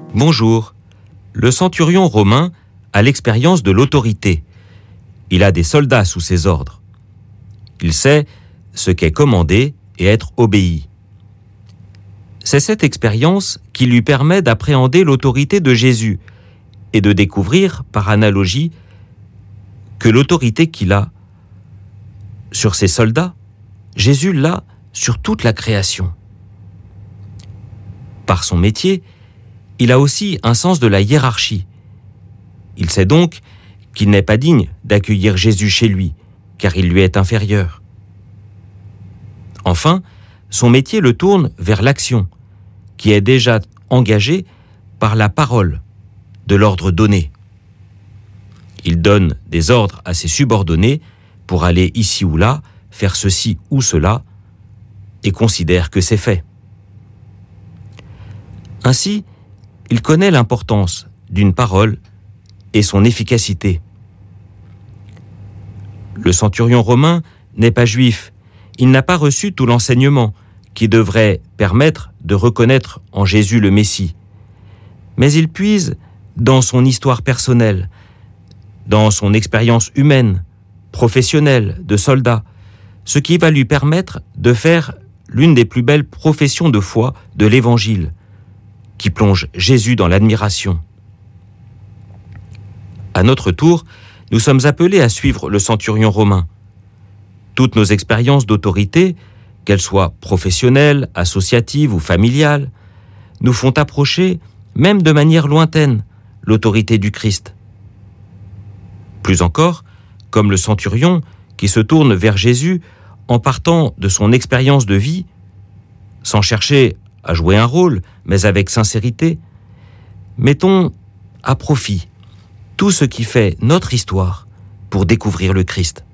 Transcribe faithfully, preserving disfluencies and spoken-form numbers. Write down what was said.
Bonjour. Le centurion romain a l'expérience de l'autorité. Il a des soldats sous ses ordres. Il sait ce qu'est commander et être obéi. C'est cette expérience qui lui permet d'appréhender l'autorité de Jésus et de découvrir, par analogie, que l'autorité qu'il a sur ses soldats, Jésus l'a sur toute la création. Par son métier, il a aussi un sens de la hiérarchie. Il sait donc qu'il n'est pas digne d'accueillir Jésus chez lui, car il lui est inférieur. Enfin, son métier le tourne vers l'action, qui est déjà engagée par la parole de l'ordre donné. Il donne des ordres à ses subordonnés pour aller ici ou là, faire ceci ou cela, et considère que c'est fait. Ainsi, il connaît l'importance d'une parole et son efficacité. Le centurion romain n'est pas juif, il n'a pas reçu tout l'enseignement qui devrait permettre de reconnaître en Jésus le Messie. Mais il puise dans son histoire personnelle, dans son expérience humaine, professionnelle, de soldat, ce qui va lui permettre de faire l'une des plus belles professions de foi de l'Évangile, qui plonge Jésus dans l'admiration. À notre tour, nous sommes appelés à suivre le centurion romain. Toutes nos expériences d'autorité, qu'elles soient professionnelles, associatives ou familiales, nous font approcher, même de manière lointaine, l'autorité du Christ. Plus encore, comme le centurion qui se tourne vers Jésus en partant de son expérience de vie, sans chercher à jouer un rôle, mais avec sincérité, mettons à profit tout ce qui fait notre histoire pour découvrir le Christ.